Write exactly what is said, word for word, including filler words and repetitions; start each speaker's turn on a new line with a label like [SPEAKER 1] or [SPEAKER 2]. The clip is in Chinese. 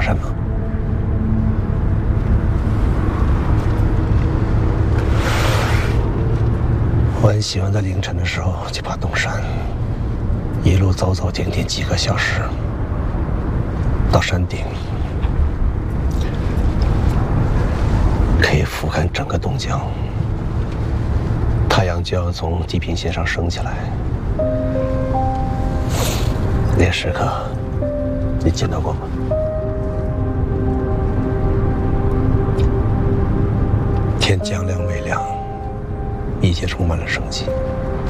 [SPEAKER 1] 爬山吗？我很喜欢在凌晨的时候去爬东山，一路走走停停几个小时，到山顶，可以俯瞰整个东江。太阳就要从地平线上升起来，那个时刻，你见到过吗？天将亮未亮，一切充满了生机。